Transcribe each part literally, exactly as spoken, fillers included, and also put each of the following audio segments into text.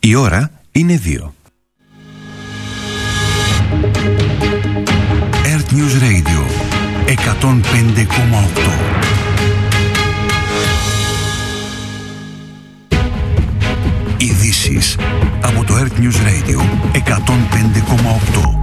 Η ώρα είναι δύο. Earth News Radio εκατόν πέντε κόμμα οκτώ. Ειδήσεις από το Earth News Radio εκατόν πέντε κόμμα οκτώ.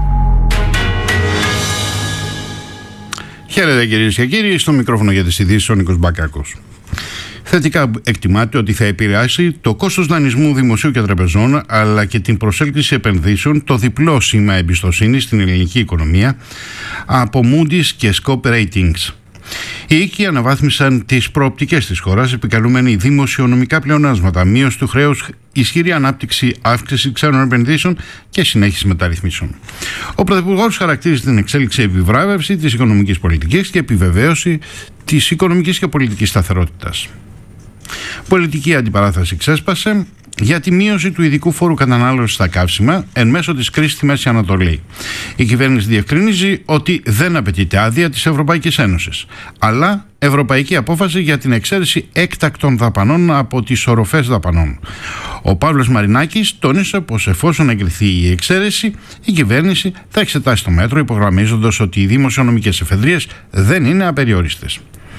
Χαίρετε κυρίες και κύριοι, στο μικρόφωνο για τις ειδήσεις ο Νίκος Μπακάκος. Θετικά εκτιμάται ότι θα επηρεάσει το κόστος δανεισμού δημοσίου και τραπεζών, αλλά και την προσέλκυση επενδύσεων, το διπλό σήμα εμπιστοσύνης στην ελληνική οικονομία από Moody's και Scope Ratings. Οι οίκοι αναβάθμισαν τις προοπτικές της χώρας, επικαλούμενοι δημοσιονομικά πλεονάσματα, μείωση του χρέους, ισχυρή ανάπτυξη, αύξηση ξένων επενδύσεων και συνέχιση μεταρρυθμίσεων. Ο Πρωθυπουργός χαρακτήρισε την εξέλιξη επιβράβευση της οικονομικής πολιτικής και επιβεβαίωση της οικονομικής και πολιτικής σταθερότητας. Πολιτική αντιπαράθεση ξέσπασε για τη μείωση του ειδικού φόρου κατανάλωσης στα καύσιμα εν μέσω της κρίσης στη Μέση Ανατολή. Η κυβέρνηση διευκρινίζει ότι δεν απαιτείται άδεια της Ευρωπαϊκής Ένωσης, αλλά ευρωπαϊκή απόφαση για την εξαίρεση έκτακτων δαπανών από τις οροφές δαπανών. Ο Παύλος Μαρινάκης τόνισε πως εφόσον εγκριθεί η εξαίρεση, η κυβέρνηση θα εξετάσει το μέτρο, υπογραμμίζοντας ότι οι δημοσιονομικές εφεδρείες δεν είναι απεριόριστες.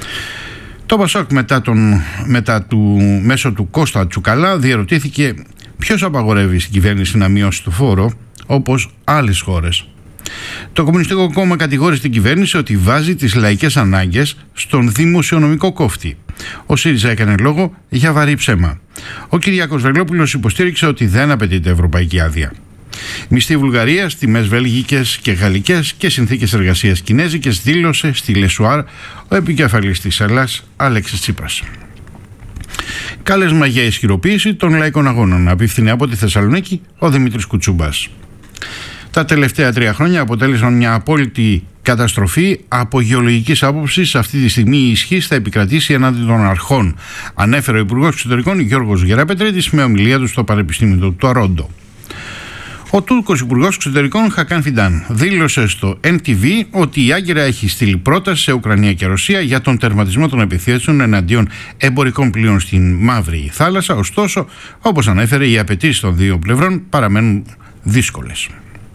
Το Πασόκ μετά, τον, μετά του, μέσω του Κώστα Τσουκαλά διερωτήθηκε ποιος απαγορεύει στην κυβέρνηση να μειώσει το φόρο όπως άλλες χώρες. Το Κομμουνιστικό Κόμμα κατηγόρησε την κυβέρνηση ότι βάζει τις λαϊκές ανάγκες στον δημοσιονομικό κόφτη. Ο ΣΥΡΙΖΑ έκανε λόγο για βαρύ ψέμα. Ο Κυριάκος Βελόπουλος υποστήριξε ότι δεν απαιτείται ευρωπαϊκή άδεια. Μισθή Βουλγαρίας, τιμές βέλγικες και γαλλικές και συνθήκες εργασίας κινέζικες, δήλωσε στη Λεσουάρ ο επικεφαλής της Ελλάς Αλέξης Τσίπρας. Κάλεσμα για ισχυροποίηση των λαϊκών αγώνων, απίφθινε από τη Θεσσαλονίκη ο Δημήτρης Κουτσούμπας. Τα τελευταία τρία χρόνια αποτέλεσαν μια απόλυτη καταστροφή από γεωλογικής άποψης. Αυτή τη στιγμή η ισχύς θα επικρατήσει ενάντια των αρχών, ανέφερε ο Υπουργός Εξωτερικών Γιώργος Γεραπετρίτης με ομιλία του στο Πανεπιστήμιο του Τορόντο. Ο Τούρκος Υπουργός Εξωτερικών Χακάν Φιντάν δήλωσε στο εν τι βι ότι η Άγκυρα έχει στείλει πρόταση σε Ουκρανία και Ρωσία για τον τερματισμό των επιθέσεων εναντίον εμπορικών πλοίων στην Μαύρη Θάλασσα. Ωστόσο, όπως ανέφερε, οι απαιτήσεις των δύο πλευρών παραμένουν δύσκολες.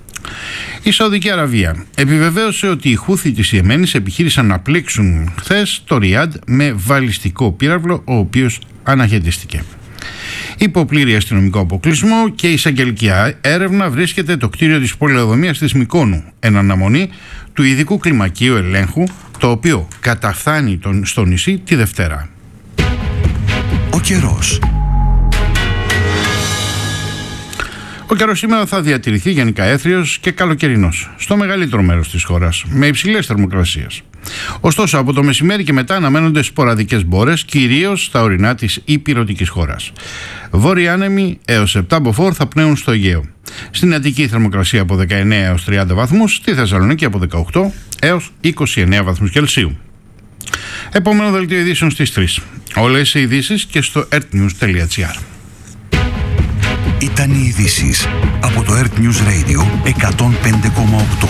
Η Σαουδική Αραβία επιβεβαίωσε ότι οι Χούθι της Ιεμένης επιχείρησαν να πλήξουν χθες το Ριάντ με βαλιστικό πύραυλο, ο οποίος αναχαιτίστηκε. Υπό πλήρη αστυνομικό αποκλεισμό και εισαγγελική έρευνα βρίσκεται το κτίριο της πολεοδομίας της Μυκόνου, εν αναμονή του ειδικού κλιμακίου ελέγχου, το οποίο καταφθάνει τον, στο νησί τη Δευτέρα. Ο καιρός. Ο καιρός σήμερα θα διατηρηθεί γενικά έθριος και καλοκαιρινός στο μεγαλύτερο μέρος της χώρας, με υψηλές θερμοκρασίες. Ωστόσο, από το μεσημέρι και μετά αναμένονται σποραδικές μπόρες, κυρίως στα ορεινά της ηπειρωτικής χώρας. Βόρειοι άνεμοι έως επτά μποφόρ θα πνέουν στο Αιγαίο. Στην Αττική η θερμοκρασία από δεκαεννέα έως τριάντα βαθμούς, στη Θεσσαλονίκη από δεκαοκτώ έως είκοσι εννέα βαθμούς Κελσίου. Επόμενο δελτίο ειδήσεων στις τρεις. Όλες οι ειδήσεις και στο earthnews τελεία gr. Ήταν οι ειδήσεις από το Earth News Radio εκατόν πέντε κόμμα οκτώ.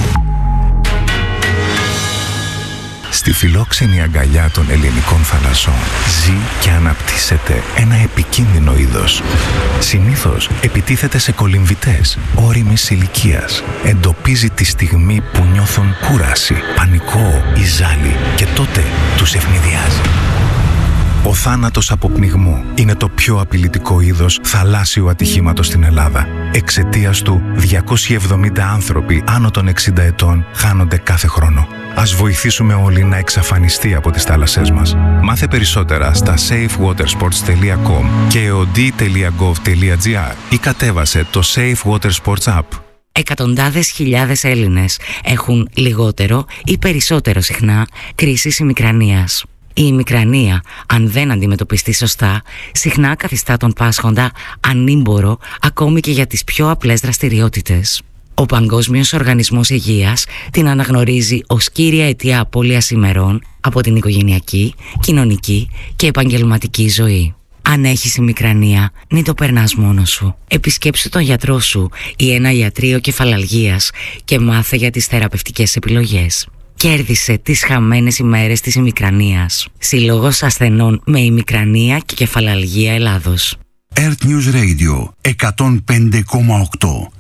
Στη φιλόξενη αγκαλιά των ελληνικών θαλασσών ζει και αναπτύσσεται ένα επικίνδυνο είδος. Συνήθως επιτίθεται σε κολυμβητές ώριμης ηλικίας. Εντοπίζει τη στιγμή που νιώθουν κούραση, πανικό ή ζάλι και τότε τους ευνηδιάζει. Ο θάνατος από πνιγμό είναι το πιο απειλητικό είδος θαλάσσιου ατυχήματος στην Ελλάδα. Εξαιτίας του, διακόσιοι εβδομήντα άνθρωποι άνω των εξήντα ετών χάνονται κάθε χρόνο. Ας βοηθήσουμε όλοι να εξαφανιστεί από τις θάλασσές μας. Μάθε περισσότερα στα safe water sports τελεία com και ο ντι τελεία γκοβ τελεία τζι αρ ή κατέβασε το Safe Water Sports App. Εκατοντάδες χιλιάδες Έλληνες έχουν λιγότερο ή περισσότερο συχνά κρίσεις ημικρανίας. Η ημικρανία, αν δεν αντιμετωπιστεί σωστά, συχνά καθιστά τον πάσχοντα ανήμπορο ακόμη και για τις πιο απλές δραστηριότητες. Ο Παγκόσμιος Οργανισμός Υγείας την αναγνωρίζει ως κύρια αιτία απώλειας ημερών από την οικογενειακή, κοινωνική και επαγγελματική ζωή. Αν έχεις ημικρανία, μην το περνάς μόνος σου. Επισκέψου τον γιατρό σου ή ένα ιατρείο κεφαλαλγίας και μάθε για τις θεραπευτικές επιλογές. Κέρδισε τις χαμένες ημέρες της ημικρανίας. Σύλλογος ασθενών με ημικρανία και κεφαλαλγία Ελλάδος. Earth News Radio εκατόν πέντε κόμμα οκτώ.